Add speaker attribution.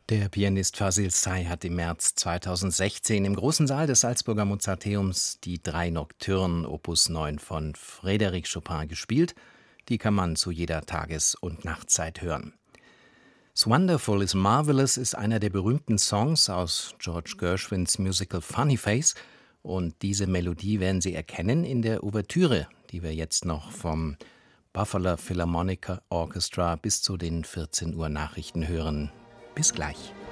Speaker 1: Der Pianist Fazil Say hat im März 2016 im großen Saal des Salzburger Mozarteums die 3 Nocturnen Opus 9 von Frédéric Chopin gespielt. Die kann man zu jeder Tages- und Nachtzeit hören. »It's Wonderful is Marvelous« ist einer der berühmten Songs aus George Gershwins Musical Funny Face, und diese Melodie werden Sie erkennen in der Ouvertüre, die wir jetzt noch vom Buffalo Philharmonic Orchestra bis zu den 14 Uhr Nachrichten hören. Bis gleich.